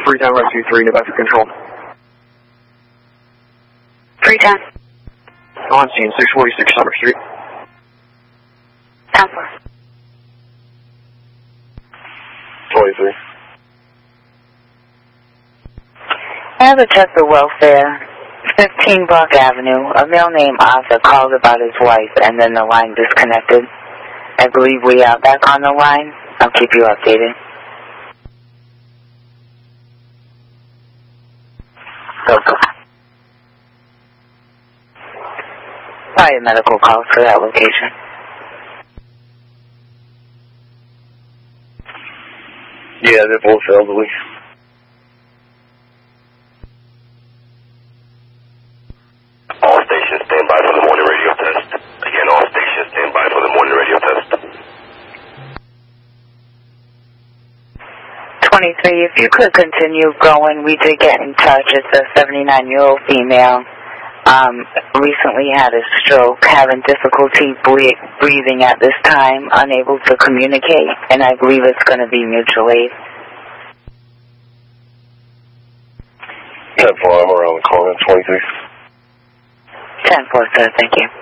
Freetown Rescue 3, New Bedford Control. Freetown. On scene, 646 Summer Street. Down for. 23. I have a check for welfare. 15 Buck Avenue. A male named Arthur called about his wife, and then the line disconnected. I believe we are back on the line. I'll keep you updated. Okay. Probably medical calls for that location. Yeah, they're both elderly. All stations stand by for the morning radio test. Again, all stations stand by for the morning radio test. 23, if you could continue going, we did get in touch. It's a 79-year-old female. Recently had a stroke, having difficulty breathing at this time, unable to communicate, and I believe it's going to be mutual aid. 10-4, I'm around the corner, 23. 10-4, sir, thank you.